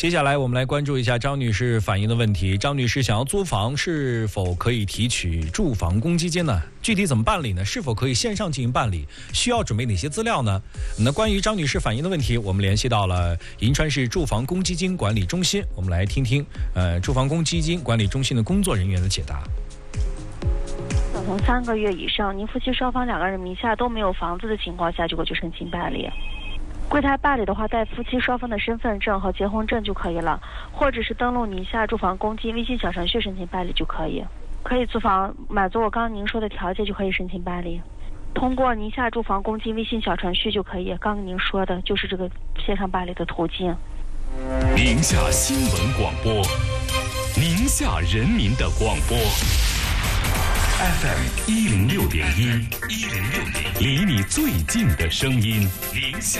接下来我们来关注一下张女士反映的问题。张女士想要租房，是否可以提取住房公积金呢？具体怎么办理呢？是否可以线上进行办理？需要准备哪些资料呢？那关于张女士反映的问题，我们联系到了银川市住房公积金管理中心，我们来听听住房公积金管理中心的工作人员的解答。 从3个月以上，您夫妻双方2个人名下都没有房子的情况下，就可以去申请办理。柜台办理的话，带夫妻双方的身份证和结婚证就可以了，或者是登录宁夏住房公积金微信小程序申请办理就可以。可以租房，满足我刚刚您说的条件就可以申请办理。通过宁夏住房公积金微信小程序就可以，刚刚您说的就是这个线上办理的途径。 宁夏新闻广播，宁夏人民的广播。FM 106.1，离你最近的声音，宁夏。